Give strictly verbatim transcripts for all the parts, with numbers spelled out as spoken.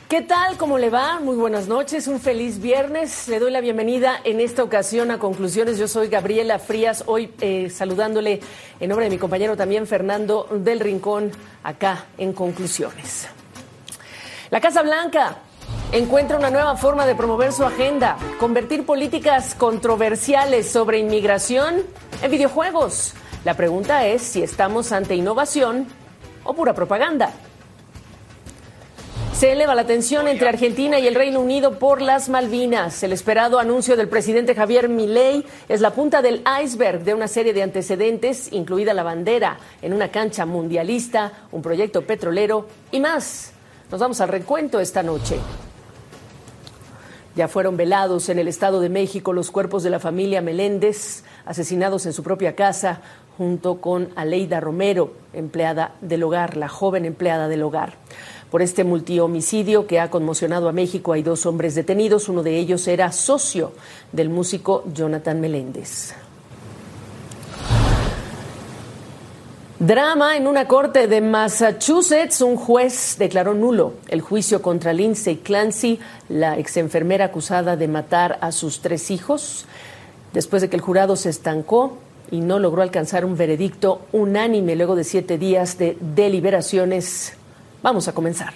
¿Qué tal? ¿Cómo le va? Muy buenas noches, un feliz viernes. Le doy la bienvenida en esta ocasión a Conclusiones. Yo soy Gabriela Frías, hoy eh, saludándole en nombre de mi compañero también Fernando del Rincón, acá en Conclusiones. La Casa Blanca encuentra una nueva forma de promover su agenda, convertir políticas controversiales sobre inmigración en videojuegos. La pregunta es si estamos ante innovación o pura propaganda. Se eleva la tensión entre Argentina y el Reino Unido por las Malvinas. El esperado anuncio del presidente Javier Milei es la punta del iceberg de una serie de antecedentes, incluida la bandera en una cancha mundialista, un proyecto petrolero y más. Nos vamos al recuento esta noche. Ya fueron velados en el Estado de México los cuerpos de la familia Meléndez, asesinados en su propia casa, junto con Aleida Romero, empleada del hogar, la joven empleada del hogar. Por este multihomicidio que ha conmocionado a México hay dos hombres detenidos. Uno de ellos era socio del músico Jonathan Meléndez. Drama en una corte de Massachusetts. Un juez declaró nulo el juicio contra Lindsay Clancy, la exenfermera acusada de matar a sus tres hijos, después de que el jurado se estancó y no logró alcanzar un veredicto unánime luego de siete días de deliberaciones. Vamos a comenzar.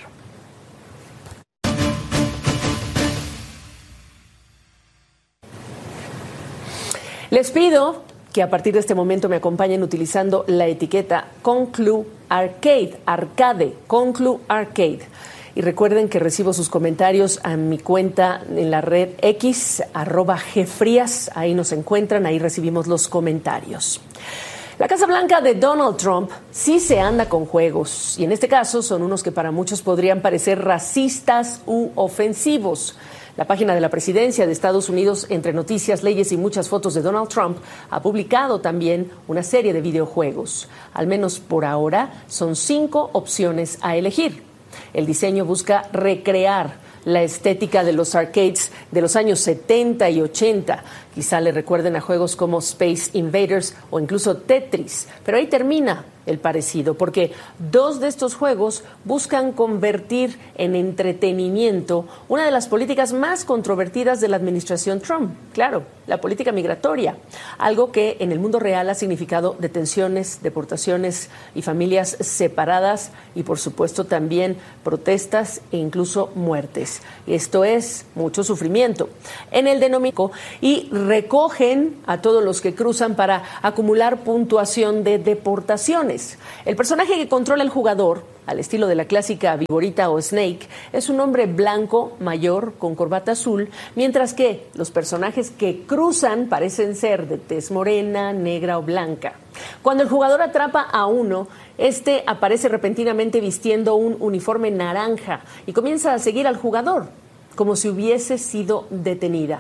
Les pido que a partir de este momento me acompañen utilizando la etiqueta Conclu Arcade, Arcade, Conclu Arcade. Y recuerden que recibo sus comentarios a mi cuenta en la red X, arroba Gfrías. Ahí nos encuentran, ahí recibimos los comentarios. La Casa Blanca de Donald Trump sí se anda con juegos, y en este caso son unos que para muchos podrían parecer racistas u ofensivos. La página de la presidencia de Estados Unidos, entre noticias, leyes y muchas fotos de Donald Trump, ha publicado también una serie de videojuegos. Al menos por ahora son cinco opciones a elegir. El diseño busca recrear la estética de los arcades de los años setenta y ochenta. Quizá le recuerden a juegos como Space Invaders o incluso Tetris, pero ahí termina el parecido, porque dos de estos juegos buscan convertir en entretenimiento una de las políticas más controvertidas de la administración Trump, claro, la política migratoria, algo que en el mundo real ha significado detenciones, deportaciones y familias separadas y por supuesto también protestas e incluso muertes. Esto es mucho sufrimiento. En el denominador y recogen a todos los que cruzan para acumular puntuación de deportaciones. El personaje que controla el jugador, al estilo de la clásica Viborita o Snake, es un hombre blanco, mayor, con corbata azul, mientras que los personajes que cruzan parecen ser de tez morena, negra o blanca. Cuando el jugador atrapa a uno, este aparece repentinamente vistiendo un uniforme naranja y comienza a seguir al jugador, como si hubiese sido detenida.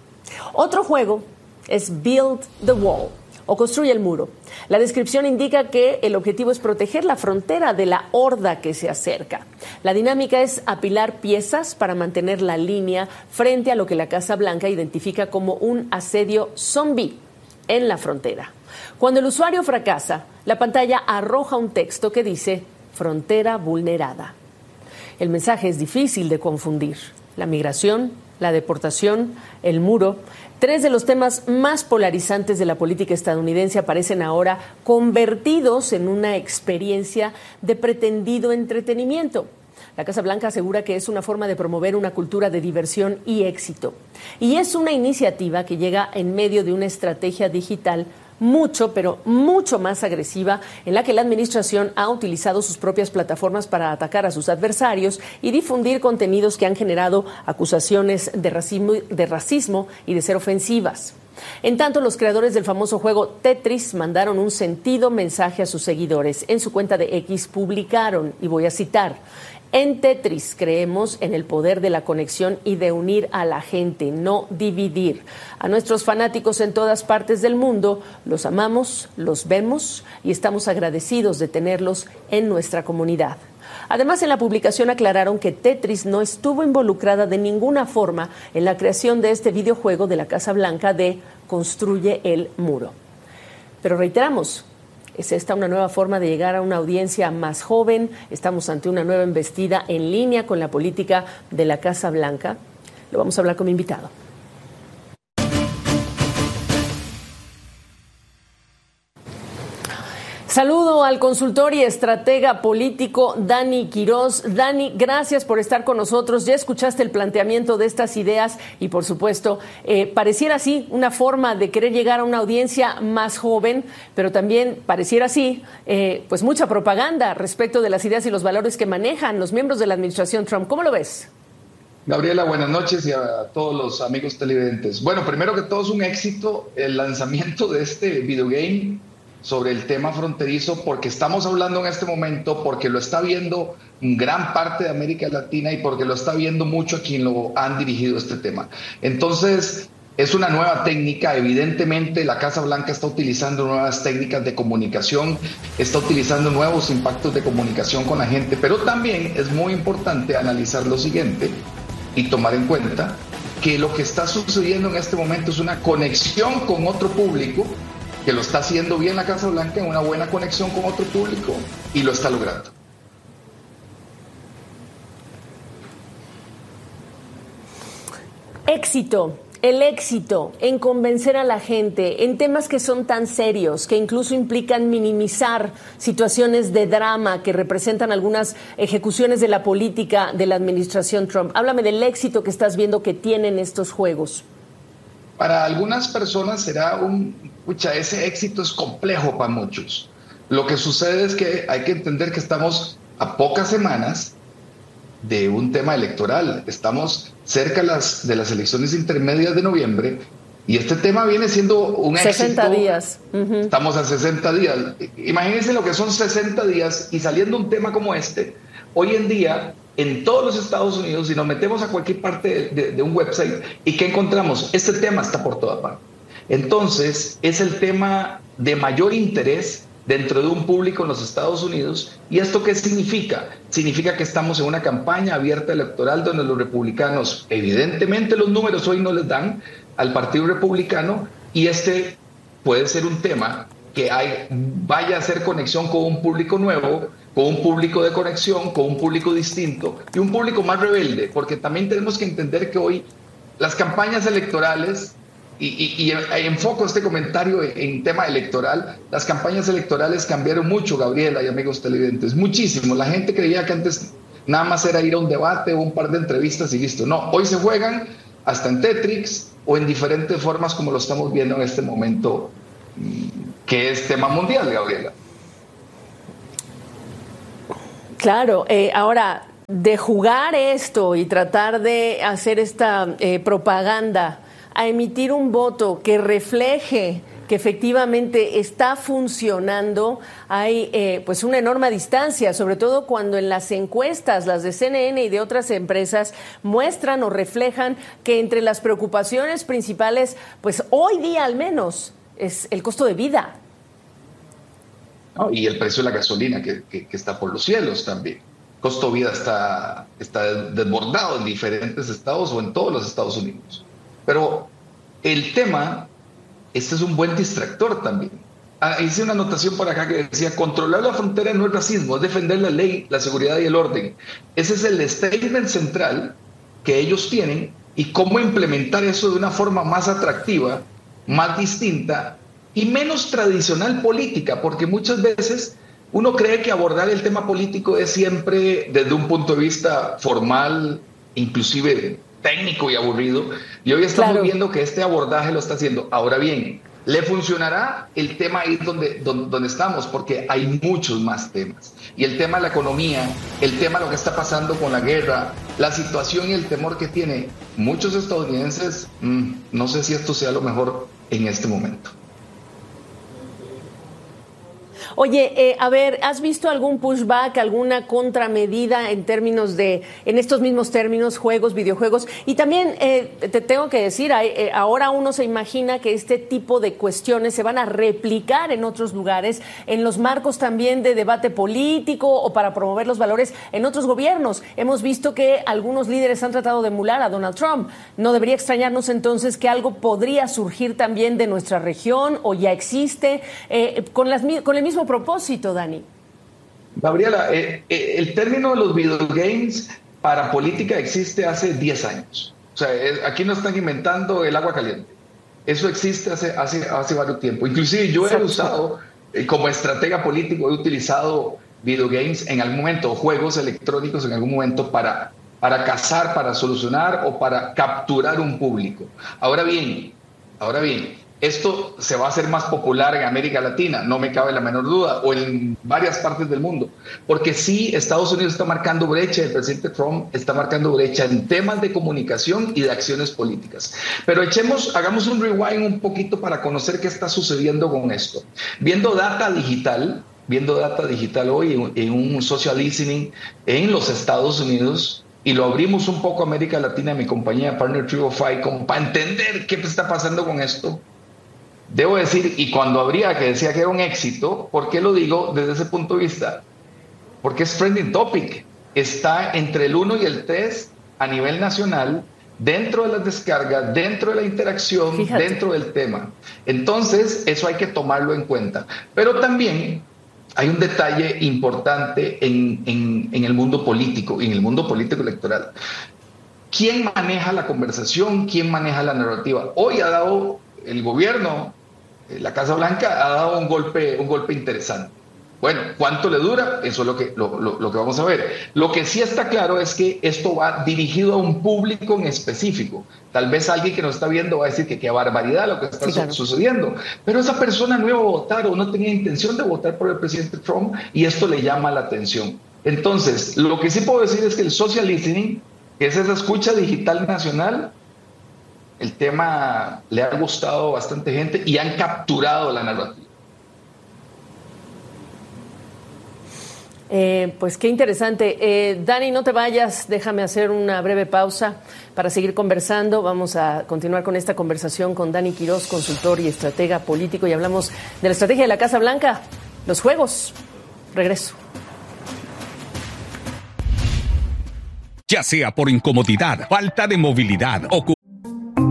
Otro juego es Build the Wall, o construye el muro. La descripción indica que el objetivo es proteger la frontera de la horda que se acerca. La dinámica es apilar piezas para mantener la línea frente a lo que la Casa Blanca identifica como un asedio zombie en la frontera. Cuando el usuario fracasa, la pantalla arroja un texto que dice frontera vulnerada. El mensaje es difícil de confundir. La migración, la deportación, el muro, tres de los temas más polarizantes de la política estadounidense aparecen ahora convertidos en una experiencia de pretendido entretenimiento. La Casa Blanca asegura que es una forma de promover una cultura de diversión y éxito. Y es una iniciativa que llega en medio de una estrategia digital mucho, pero mucho más agresiva, en la que la administración ha utilizado sus propias plataformas para atacar a sus adversarios y difundir contenidos que han generado acusaciones de racismo, de racismo y de ser ofensivas. En tanto, los creadores del famoso juego Tetris mandaron un sentido mensaje a sus seguidores. En su cuenta de X publicaron, y voy a citar: en Tetris creemos en el poder de la conexión y de unir a la gente, no dividir. A nuestros fanáticos en todas partes del mundo los amamos, los vemos y estamos agradecidos de tenerlos en nuestra comunidad. Además, en la publicación aclararon que Tetris no estuvo involucrada de ninguna forma en la creación de este videojuego de la Casa Blanca de Construye el Muro. Pero reiteramos, ¿Es esta una nueva forma de llegar a una audiencia más joven? ¿Estamos ante una nueva embestida en línea con la política de la Casa Blanca? Lo vamos a hablar con mi invitado. Saludo al consultor y estratega político Dani Quirós. Dani, gracias por estar con nosotros. Ya escuchaste el planteamiento de estas ideas y, por supuesto, eh, pareciera así una forma de querer llegar a una audiencia más joven, pero también pareciera así, eh, pues mucha propaganda respecto de las ideas y los valores que manejan los miembros de la administración Trump. ¿Cómo lo ves? Gabriela, buenas noches y a todos los amigos televidentes. Bueno, primero que todo es un éxito el lanzamiento de este videogame sobre el tema fronterizo, porque estamos hablando en este momento, porque lo está viendo gran parte de América Latina y porque lo está viendo mucho a quien lo han dirigido este tema. Entonces, es una nueva técnica. Evidentemente, la Casa Blanca está utilizando nuevas técnicas de comunicación, está utilizando nuevos impactos de comunicación con la gente, pero también es muy importante analizar lo siguiente y tomar en cuenta que lo que está sucediendo en este momento es una conexión con otro público, que lo está haciendo bien la Casa Blanca, en una buena conexión con otro público, y lo está logrando. Éxito, el éxito en convencer a la gente en temas que son tan serios, que incluso implican minimizar situaciones de drama que representan algunas ejecuciones de la política de la administración Trump. Háblame del éxito que estás viendo que tienen estos juegos. Para algunas personas será un, pucha, ese éxito es complejo para muchos. Lo que sucede es que hay que entender que estamos a pocas semanas de un tema electoral. Estamos cerca de las, de las elecciones intermedias de noviembre y este tema viene siendo un éxito. sesenta días. Uh-huh. Estamos a sesenta días. Imagínense lo que son sesenta días y saliendo un tema como este, hoy en día en todos los Estados Unidos, si nos metemos a cualquier parte de, de, de un website, ¿y qué encontramos? Este tema está por toda parte. Entonces, es el tema de mayor interés dentro de un público en los Estados Unidos. ¿Y esto qué significa? Significa que estamos en una campaña abierta electoral donde los republicanos, evidentemente los números hoy no les dan al Partido Republicano, y este puede ser un tema que hay, vaya a hacer conexión con un público nuevo, con un público de conexión, con un público distinto y un público más rebelde, porque también tenemos que entender que hoy las campañas electorales, y, y, y enfoco este comentario en, en tema electoral, las campañas electorales cambiaron mucho, Gabriela y amigos televidentes, muchísimo. La gente creía que antes nada más era ir a un debate o un par de entrevistas y listo. No, hoy se juegan hasta en Tetris o en diferentes formas como lo estamos viendo en este momento, que es tema mundial, Gabriela. Claro, eh, ahora, de jugar esto y tratar de hacer esta eh, propaganda a emitir un voto que refleje que efectivamente está funcionando, hay eh, pues una enorme distancia, sobre todo cuando en las encuestas, las de C N N y de otras empresas, muestran o reflejan que entre las preocupaciones principales, pues hoy día al menos, es el costo de vida. ¿No? Y el precio de la gasolina que, que, que está por los cielos también. El costo de vida está, está desbordado en diferentes estados o en todos los Estados Unidos. Pero el tema, este es un buen distractor también. Ah, hice una anotación por acá que decía, controlar la frontera no es racismo, es defender la ley, la seguridad y el orden. Ese es el statement central que ellos tienen, y cómo implementar eso de una forma más atractiva, más distinta y menos tradicional política, porque muchas veces uno cree que abordar el tema político es siempre desde un punto de vista formal, inclusive técnico y aburrido, y hoy estamos claro. viendo que este abordaje lo está haciendo. Ahora bien, ¿le funcionará el tema ahí donde, donde, donde estamos? Porque hay muchos más temas, y el tema de la economía, el tema de lo que está pasando con la guerra, la situación y el temor que tiene muchos estadounidenses, mmm, no sé si esto sea lo mejor en este momento. Oye, eh, a ver, ¿has visto algún pushback, alguna contramedida en términos de, en estos mismos términos, juegos, videojuegos? Y también eh, te tengo que decir, hay, eh, ahora uno se imagina que este tipo de cuestiones se van a replicar en otros lugares, en los marcos también de debate político o para promover los valores en otros gobiernos. Hemos visto que algunos líderes han tratado de emular a Donald Trump. ¿No debería extrañarnos entonces que algo podría surgir también de nuestra región o ya existe eh, con, las, con el mismo mismo propósito, Dani. Gabriela, eh, eh, el término de los videogames para política existe hace diez años. O sea, es, aquí no están inventando el agua caliente. Eso existe hace, hace, hace varios tiempo. Inclusive yo he usado, eh, como estratega político, he utilizado videogames en algún momento, juegos electrónicos en algún momento para, para cazar, para solucionar o para capturar un público. Ahora bien, ahora bien, esto se va a hacer más popular en América Latina, no me cabe la menor duda, o en varias partes del mundo, porque sí, Estados Unidos está marcando brecha, el presidente Trump está marcando brecha en temas de comunicación y de acciones políticas. Pero echemos, hagamos un rewind un poquito para conocer qué está sucediendo con esto. Viendo data digital, viendo data digital hoy en, en un social listening en los Estados Unidos, y lo abrimos un poco a América Latina, mi compañía Partner Trio Five, como para entender qué está pasando con esto. Debo decir, y cuando abría que decía que era un éxito, ¿por qué lo digo desde ese punto de vista? Porque es trending topic, está entre el uno y el tres a nivel nacional, dentro de las descargas, dentro de la interacción, Fíjate. dentro del tema. Entonces, eso hay que tomarlo en cuenta. Pero también hay un detalle importante en, en, en el mundo político, en el mundo político electoral. ¿Quién maneja la conversación? ¿Quién maneja la narrativa? Hoy ha dado el gobierno, la Casa Blanca, ha dado un golpe, un golpe interesante. Bueno, ¿cuánto le dura? Eso es lo que, lo, lo, lo que vamos a ver. Lo que sí está claro es que esto va dirigido a un público en específico. Tal vez alguien que nos está viendo va a decir que qué barbaridad lo que está sí, claro. sucediendo. Pero esa persona no iba a votar o no tenía intención de votar por el presidente Trump y esto le llama la atención. Entonces, lo que sí puedo decir es que el social listening, que es esa escucha digital nacional, el tema le ha gustado a bastante gente y han capturado la narrativa. Eh, pues qué interesante. Eh, Dani, no te vayas, déjame hacer una breve pausa para seguir conversando. Vamos a continuar con esta conversación con Dani Quirós, consultor y estratega político, y hablamos de la estrategia de la Casa Blanca, los juegos. Regreso. Ya sea por incomodidad, falta de movilidad o